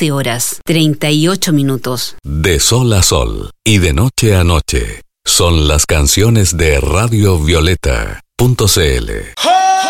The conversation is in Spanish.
12 horas, 38 minutos. De sol a sol y de noche a noche son las canciones de RadioVioleta.cl.